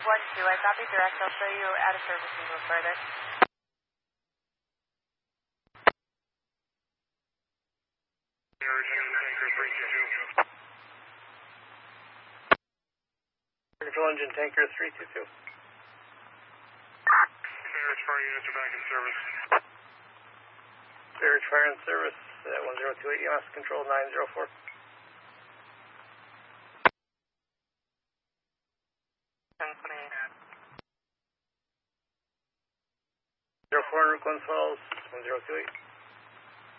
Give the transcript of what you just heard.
1-2, I copy direct. I'll show you out of service and go further. Control engine tanker 322. Barrage fire units are back in service. Barrage fire in service, 1028 EMS control 904. Zero 4 Glen Falls, 1028.